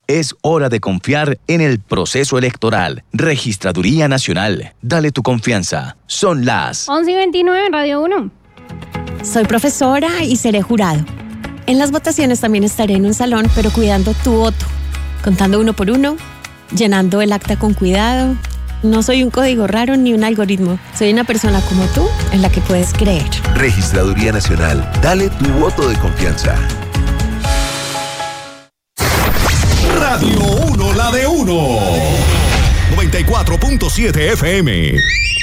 Es hora de confiar en el proceso electoral. Registraduría Nacional. Dale tu confianza. Son las 11:29 en Radio 1. Soy profesora y seré jurado. En las votaciones también estaré en un salón, pero cuidando tu voto. Contando uno por uno, llenando el acta con cuidado. No soy un código raro ni un algoritmo. Soy una persona como tú en la que puedes creer. Registraduría Nacional. Dale tu voto de confianza. Radio 1, la de 1. 94.7 FM.